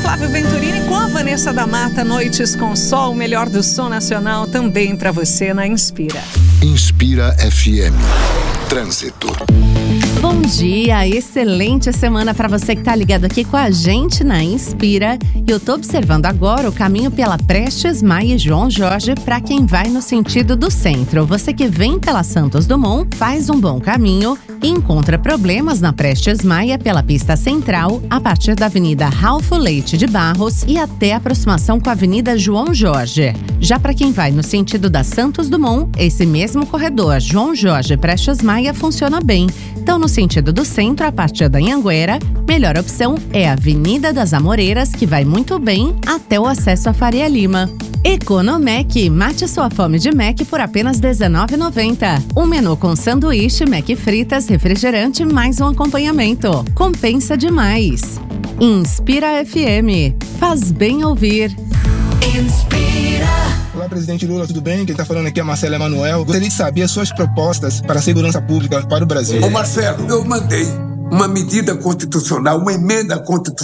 Flávio Venturini com a Vanessa da Mata. Noites com sol, o melhor do som nacional também para você na Inspira. Inspira FM. Trânsito. Bom dia, excelente semana para você que tá ligado aqui com a gente na Inspira. E eu tô observando agora o caminho pela Prestes Maia e João Jorge para quem vai no sentido do centro. Você que vem pela Santos Dumont faz um bom caminho e encontra problemas na Prestes Maia pela pista central a partir da Avenida Ralfo Leite de Barros e até a aproximação com a Avenida João Jorge. Já para quem vai no sentido da Santos Dumont, esse mesmo corredor João Jorge Prestes Maia funciona bem. Então, no sentido do centro, a partir da Anhanguera, melhor opção é a Avenida das Amoreiras, que vai muito bem até o acesso à Faria Lima. Economec, mate sua fome de Mac por apenas R$19,90. Um menu com sanduíche, Mac fritas, refrigerante, mais um acompanhamento. Compensa demais. Inspira FM. Faz bem ouvir. Inspira. Olá, presidente Lula, tudo bem? Quem está falando aqui é Marcelo Emanuel. Gostaria de saber as suas propostas para a segurança pública para o Brasil. Ô Marcelo, eu mandei uma medida constitucional, uma emenda constitucional